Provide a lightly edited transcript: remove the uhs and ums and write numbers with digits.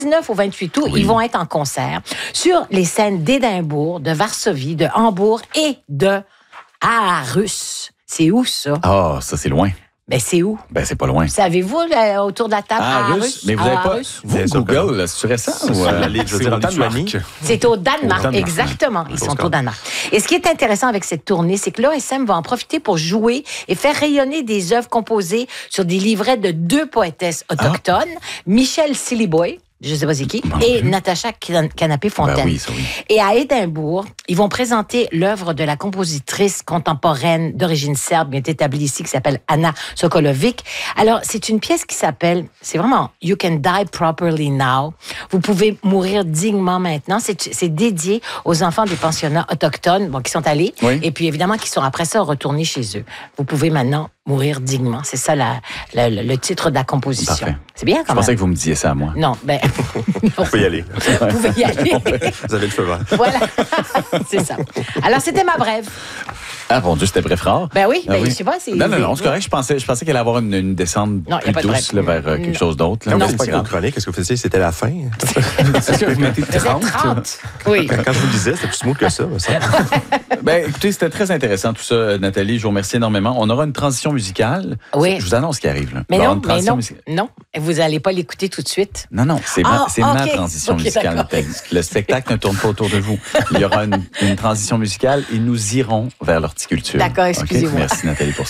19 au 28 août, ils vont être en concert sur les scènes d'Édimbourg, de Varsovie, de Hambourg et de Aarhus. C'est où, ça? Ah, ça, c'est loin. Ben, c'est où? Ben, c'est pas loin. Savez-vous, autour de la table, Aarhus? Mais vous n'avez pas... Vous, Google, là, c'est récent? C'est au Danemark. C'est au Danemark, exactement. Ils sont au Danemark. Et ce qui est intéressant avec cette tournée, c'est que l'OSM va en profiter pour jouer et faire rayonner des œuvres composées sur des livrets de 2 poétesses autochtones, Michel Sillyboy, je ne sais pas c'est qui, et Natacha Canapé-Fontaine. Ben oui, ça oui. Et à Édimbourg, ils vont présenter l'œuvre de la compositrice contemporaine d'origine serbe, bien établie ici, qui s'appelle Anna Sokolovic. Alors, c'est une pièce qui s'appelle, c'est vraiment You Can Die Properly Now. Vous pouvez mourir dignement maintenant. C'est dédié aux enfants des pensionnats autochtones, qui sont allés, et puis évidemment qui sont après ça retournés chez eux. Vous pouvez maintenant mourir dignement. C'est ça le titre de la composition. Parfait. C'est bien quand même. Je pensais que vous me disiez ça à moi. Non, ben... Vous pouvez y aller. Vous pouvez y aller. Vous avez le feu vert. Voilà, c'est ça. Alors, c'était ma brève. Ah, mon Dieu, c'était bref rare. Ben oui, je sais pas. Non, c'est correct. Je pensais qu'elle allait avoir une descente plus douce là, vers quelque chose d'autre. Quand vous étiez en chronique, est-ce que vous faisiez c'était la fin? Est-ce que vous mettez 30? Oui. Quand je vous le disais, c'était plus smooth que ça. Ben, écoutez, c'était très intéressant tout ça, Nathalie. Je vous remercie énormément. On aura une transition musicale. Oui. Je vous annonce ce qui arrive. Là. Mais non, vous n'allez pas l'écouter tout de suite. Non, c'est ma transition musicale, Nathalie. Le spectacle ne tourne pas autour de vous. Il y aura une transition musicale et nous irons vers l'horticulture. D'accord, excusez-moi. Merci, Nathalie, pour ça.